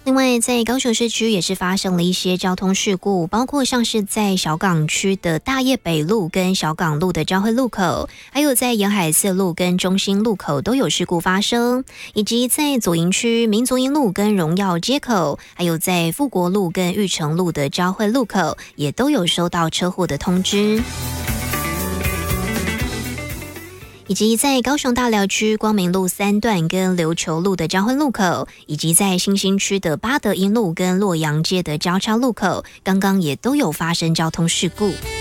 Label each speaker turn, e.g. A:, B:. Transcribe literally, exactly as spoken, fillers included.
A: 另外，在高雄市区也是发生了一些交通事故，包括像是在小港区的大业北路跟小港路的交汇路口，还有在沿海四路跟中心路口都有事故发生，以及在左营区民族一路跟荣耀街口，还有在富国路跟玉成路的交汇路口也都有收到车祸的通知。以及在高雄大寮区光明路三段跟琉球路的交汇路口，以及在新兴区的八德一路跟洛阳街的交叉路口，刚刚也都有发生交通事故。